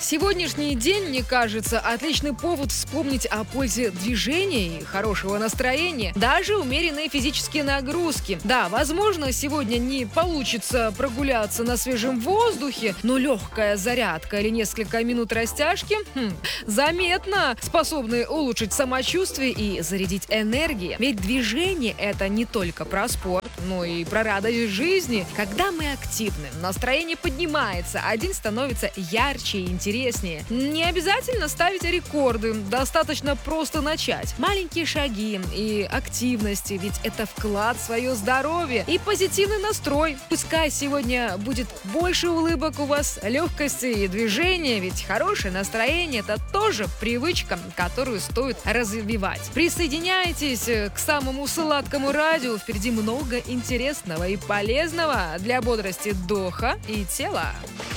Сегодняшний день, мне кажется, отличный повод вспомнить о пользе движения и хорошего настроения, даже умеренные физические нагрузки. Да, возможно, сегодня не получится прогуляться на свежем воздухе, но легкая зарядка или несколько минут растяжки заметно способны улучшить самочувствие и зарядить энергией. Ведь движение – это не только про спорт, но и про радость жизни. Когда мы активны, настроение поднимается, а день становится ярче и интереснее. Не обязательно ставить рекорды, достаточно просто начать. Маленькие шаги и активности, ведь это вклад в свое здоровье и позитивный настрой. Пускай сегодня будет больше улыбок у вас, легкости и движения, ведь хорошее настроение – это тоже привычка, которую стоит развивать. Присоединяйтесь к самому сладкому радио. Впереди много интересного и полезного для бодрости духа и тела.